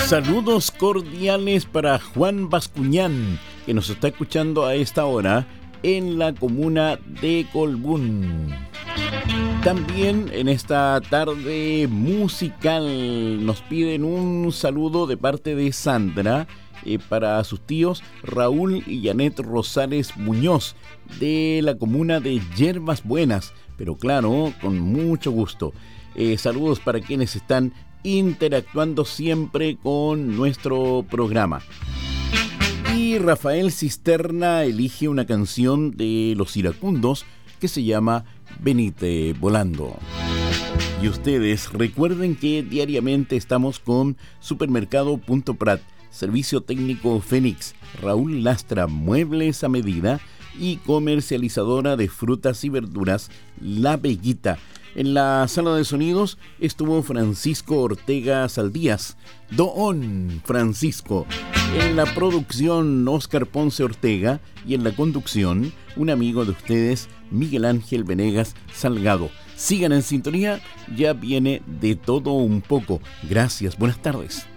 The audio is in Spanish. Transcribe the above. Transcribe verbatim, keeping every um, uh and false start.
Saludos cordiales para Juan Bascuñán, que nos está escuchando a esta hora en la comuna de Colbún. También en esta tarde musical nos piden un saludo de parte de Sandra eh, para sus tíos Raúl y Janet Rosales Muñoz de la comuna de Yerbas Buenas, pero claro, con mucho gusto. Eh, saludos para quienes están interactuando siempre con nuestro programa. Y Rafael Cisterna elige una canción de Los Iracundos que se llama Venite Volando. Y ustedes recuerden que diariamente estamos con Supermercado Punto Prat, Servicio Técnico Fénix, Raúl Lastra, Muebles a Medida y comercializadora de frutas y verduras La Veguita. En la sala de sonidos estuvo Francisco Ortega Saldías, Don Francisco. En la producción, Óscar Ponce Ortega. Y en la conducción, un amigo de ustedes, Miguel Ángel Venegas Salgado. Sigan en sintonía, ya viene De Todo Un Poco. Gracias, buenas tardes.